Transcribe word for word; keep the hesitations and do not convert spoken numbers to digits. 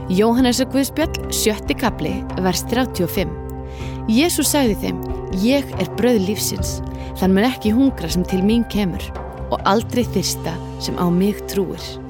Jóhannesar Guðspjall, sjötti kafli, vers þrjátíu og fimm. Jesús sagði þeim, ég er brauð lífsins, þann mun ekki hungra sem til mín kemur og aldrei þyrsta sem á mig trúir.